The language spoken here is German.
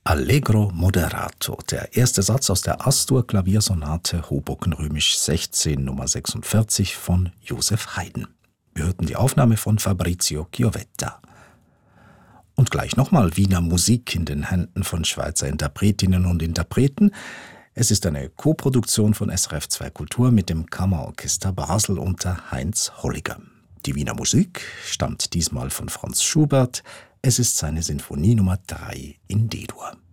Allegro moderato, der erste Satz aus der Astur-Klaviersonate Hoboken römisch 16 Nummer 46 von Joseph Haydn. Wir hörten die Aufnahme von Fabrizio Chiovetta. Und gleich nochmal Wiener Musik in den Händen von Schweizer Interpretinnen und Interpreten. Es ist eine Koproduktion von SRF 2 Kultur mit dem Kammerorchester Basel unter Heinz Holliger. Die Wiener Musik stammt diesmal von Franz Schubert. Es ist seine Sinfonie Nummer 3 in D-Dur.